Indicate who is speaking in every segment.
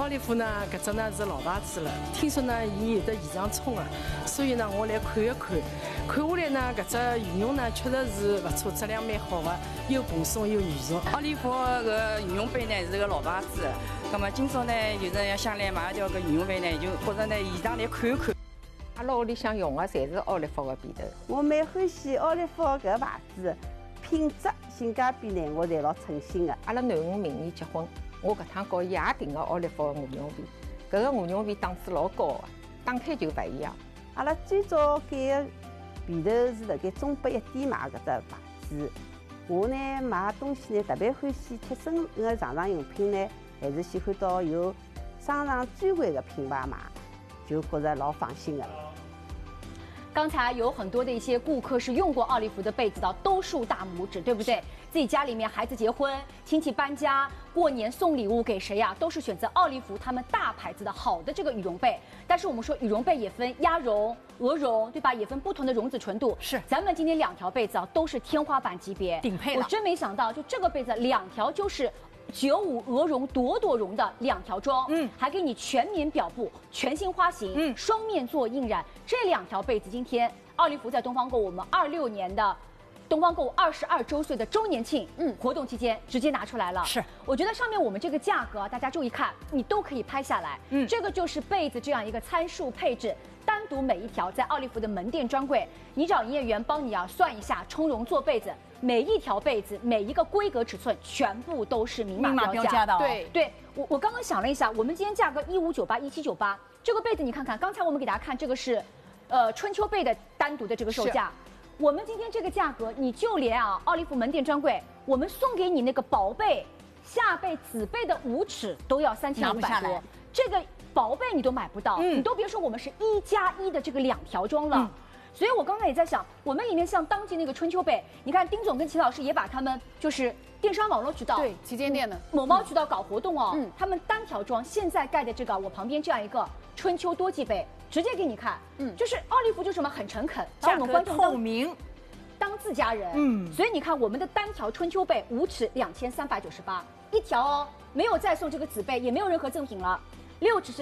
Speaker 1: 奥利弗呢，搿只呢是老牌子了，听说呢伊有的现场冲啊，所以呢我来看一看。看下来呢，搿只羽绒呢确实是勿错，质量蛮好的，又蓬松又软熟。
Speaker 2: 奥利弗个羽绒被呢是个老牌子，那么今朝呢有人要想来买一条个羽绒被呢，就觉着呢现场来看一看。
Speaker 3: 阿拉屋里向用的侪是奥利弗的被头。
Speaker 4: 我蛮欢喜奥利弗搿牌子，品质、性价比呢，我侪老称心的。
Speaker 3: 阿拉囡恩明年结婚，我搿趟告伊也订个奥利弗的羽绒被，搿个羽绒被档次老高的，打开就勿一样。
Speaker 4: 阿拉最早拣个被头是辣盖中北一点买搿只牌子。我呢买东西呢特别欢喜贴身个床上用品呢，还是喜欢到有商场专柜个品牌买，就觉着老放心个。
Speaker 5: 刚才有很多的一些顾客是用过奥利弗的被子的，都竖大拇指，对不对？自己家里面孩子结婚、亲戚搬家、过年送礼物给谁呀，都是选择奥利弗他们大牌子的好的这个羽绒被。但是我们说羽绒被也分鸭绒、鹅绒，对吧？也分不同的绒子纯度。
Speaker 6: 是，
Speaker 5: 咱们今天2条被子啊都是天花板级别，
Speaker 6: 顶配了。
Speaker 5: 我真没想到，就这个被子2条就是95鹅绒朵朵绒的2条装，还给你全棉表布、全新花型，双面做印染。这2条被子今天奥利弗在东方购物我们26年的东方购物22周岁的周年庆活动期间直接拿出来了。
Speaker 6: 是，
Speaker 5: 我觉得上面我们这个价格大家注意看，你都可以拍下来。这个就是被子这样一个参数配置。单独每一条在奥利弗的门店专柜，你找营业员帮你算一下充绒做被子，每一条被子每一个规格尺寸全部都是明码标价
Speaker 6: 的。哦。
Speaker 5: 对，我刚刚想了一下，我们今天价格1598、1798，这个被子你看看，刚才我们给大家看这个是，春秋被的单独的这个售价，我们今天这个价格，你就连奥利弗门店专柜，我们送给你那个薄被、下被、子被的5尺都要3500多，这个。薄被你都买不到，你都别说我们是1+1的这个2条装了。所以我刚才也在想，我们里面像当季那个春秋被，你看丁总跟秦老师也把他们就是电商网络渠道，
Speaker 6: 对旗舰店的
Speaker 5: 某猫渠道搞活动哦，他们单条装现在盖的这个我旁边这样一个春秋多季被，直接给你看，就是奥利弗就什么很诚恳，把我们观众
Speaker 6: 透明。
Speaker 5: 当自家人，所以你看我们的单条春秋被5尺2398一条哦，没有再送这个子被，也没有任何赠品了。6尺是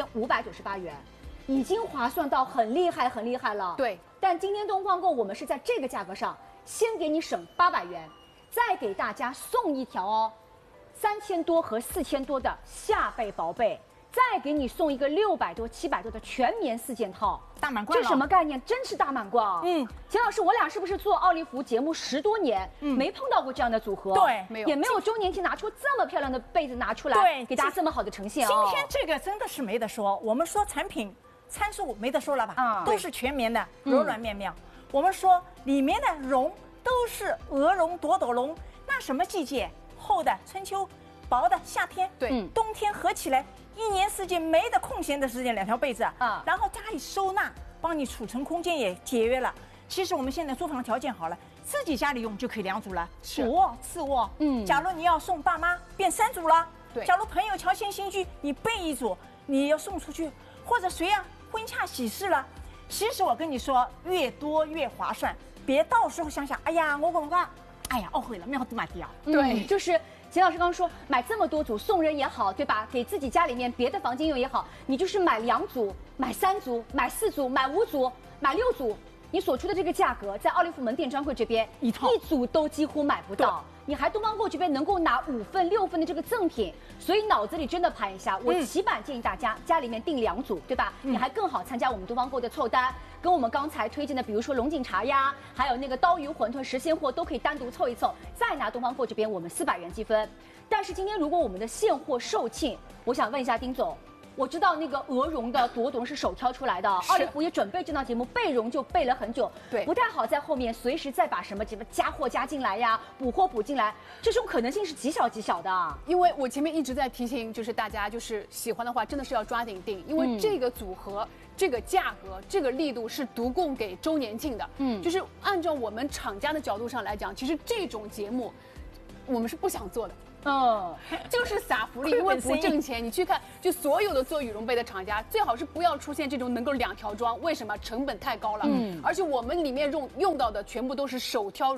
Speaker 5: 2598元，已经划算到很厉害了。
Speaker 6: 对，
Speaker 5: 但今天东方购我们是在这个价格上，先给你省800元，再给大家送一条3000多和4000多的下被薄被，再给你送一个600多、700多的全棉4件套。
Speaker 6: 大满贯了，
Speaker 5: 这什么概念？真是大满贯。钱老师，我俩是不是做奥利弗节目10多年，没碰到过这样的组合？
Speaker 6: 对，
Speaker 5: 没有，也没有周年庆拿出这么漂亮的被子拿出来，
Speaker 6: 对，
Speaker 5: 给大家这么好的呈现。
Speaker 6: 今天这个真的是没得说，我们说产品参数没得说了吧？都是全棉的，柔软面料。我们说里面的绒都是鹅绒、朵朵绒，那什么季节？厚的春秋，薄的夏天，
Speaker 5: 对，
Speaker 6: 冬天合起来。1年4季没得空闲的时间，2条被子然后家里收纳，帮你储存空间也节约了。其实我们现在租房条件好了，自己家里用就可以2组了，主卧、次卧。假如你要送爸妈，变3组了。
Speaker 5: 对，
Speaker 6: 假如朋友乔迁新居，你备1组，你要送出去，或者谁婚嫁喜事了。其实我跟你说，越多越划算，别到时候想想，哎呀，我讲讲，哎呀，懊悔了，没好多买掉。
Speaker 5: 对，就是。钱老师刚刚说买这么多组送人也好，对吧？给自己家里面别的房间用也好，你就是买2组、买3组、买4组、买5组、买6组，你所出的这个价格，在奥利弗门店专柜这边一组都几乎买不到。你还东方购这边能够拿5份、6份的这个赠品，所以脑子里真的盘一下，我起码建议大家家里面订2组，对吧？你还更好参加我们东方购的凑单，跟我们刚才推荐的，比如说龙井茶呀，还有那个刀鱼馄饨、实鲜货都可以单独凑一凑，再拿东方购这边我们400元积分。但是今天如果我们的现货售罄，我想问一下丁总。我知道那个鹅绒的朵朵是手挑出来的，奥利弗也准备这档节目备绒就备了很久，对，不太好在后面随时再把什么加货加进来呀，补货补进来，这种可能性是极小极小的。
Speaker 7: 因为我前面一直在提醒，就是大家就是喜欢的话，真的是要抓紧订，因为这个组合、这个价格、这个力度是独供给周年庆的。就是按照我们厂家的角度上来讲，其实这种节目我们是不想做的。就是撒福利，因为不挣钱。你去看，就所有的做羽绒被的厂家，最好是不要出现这种能够2条装，为什么？成本太高了。而且我们里面用到的全部都是手挑。